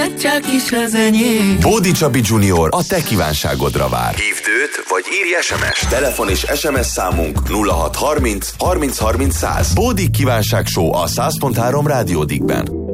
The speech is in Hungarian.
mert csak is az enyém. Bódi Csabi Junior a te kívánságodra vár. Hívd őt, vagy írj SMS. Telefon és SMS számunk 0630 30 30 100. Bódi kívánság show a 100.3 Rádiódikben.